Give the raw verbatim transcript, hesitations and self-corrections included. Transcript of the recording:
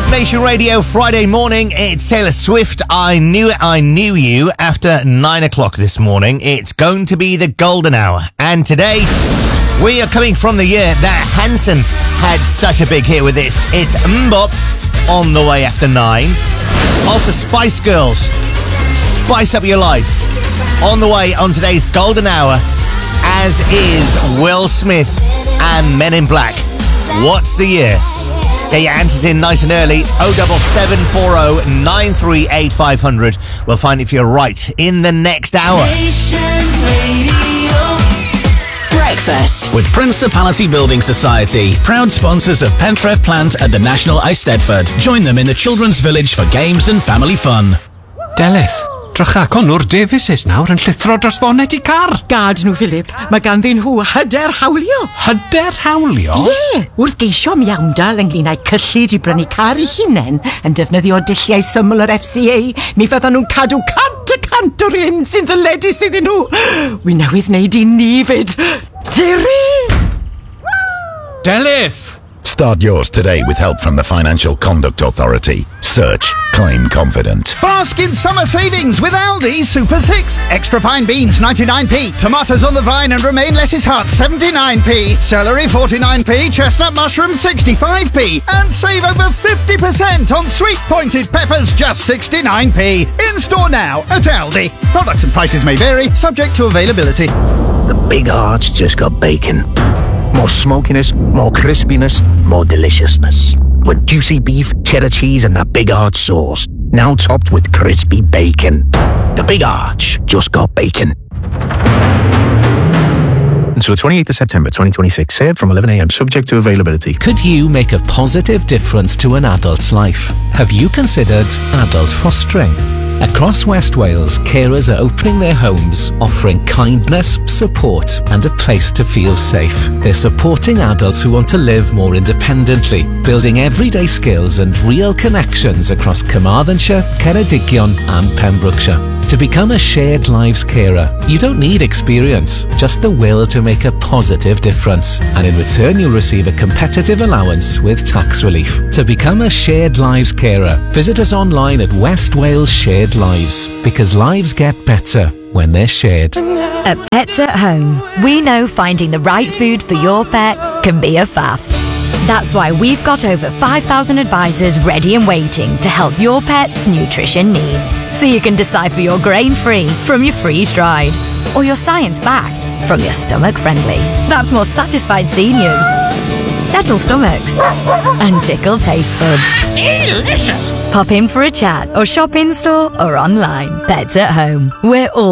Nation Radio Friday morning. It's Taylor Swift. I knew it, I knew you. After nine o'clock this morning, it's going to be the golden hour. And today, we are coming from the year that Hanson had such a big hit with this. It's Mbop on the way after nine. Also, Spice Girls, Spice Up Your Life on the way on today's golden hour, as is Will Smith and Men in Black. What's the year? Get your answers in nice and early. oh seven seven four oh nine three eight five hundred. We'll find if you're right in the next hour. Breakfast with Principality Building Society, proud sponsors of Pentref Plant at the National Eisteddfod. Join them in the Children's Village for games and family fun. Delys, drycha Conor Davies nawr yn llithro dros foned i car. Gad nhw, Philip. Mae ganddyn nhw hyder hawlio. Hyder hawlio? Ie, yeah, wrth geisio miawndal ynglyn â'i cyllid i brynu car i hunain yn defnyddio dulliau syml yr F C A, mi fyddan nhw'n cadw cant y cant o'r hyn sy'n ddyledus iddyn nhw. Wi newydd wneud i ni fyd. Tiri! Delys! Start yours today with help from the Financial Conduct Authority. Search Claim Confident. Bask in summer savings with Aldi Super six. Extra fine beans ninety-nine p. Tomatoes on the vine and romaine lettuce hearts seventy-nine p. Celery forty-nine p. Chestnut mushrooms sixty-five p. And save over fifty percent on sweet pointed peppers just sixty-nine p. In store now at Aldi. Products and prices may vary, subject to availability. The Big Arch just got bacon. More smokiness, more crispiness, more deliciousness. With juicy beef, cheddar cheese and that Big Arch sauce. Now topped with crispy bacon. The Big Arch just got bacon. Until the twenty-eighth of September twenty twenty-six. Served from eleven a m. Subject to availability. Could you make a positive difference to an adult's life? Have you considered adult fostering? Across West Wales, carers are opening their homes, offering kindness, support and a place to feel safe. They're supporting adults who want to live more independently, building everyday skills and real connections across Carmarthenshire, Ceredigion and Pembrokeshire. To become a Shared Lives carer, you don't need experience, just the will to make a positive difference. And in return, you'll receive a competitive allowance with tax relief. To become a Shared Lives carer, visit us online at West Wales Shared Lives, because lives get better when they're shared. At Pets at Home, we know finding the right food for your pet can be a faff. That's why we've got over five thousand advisors ready and waiting to help your pet's nutrition needs. So you can decipher your grain-free from your freeze-dried, or your science-backed from your stomach-friendly. That's more satisfied seniors, settle stomachs, and tickle taste buds. Delicious! Pop in for a chat or shop in-store or online. Pets at Home. We're all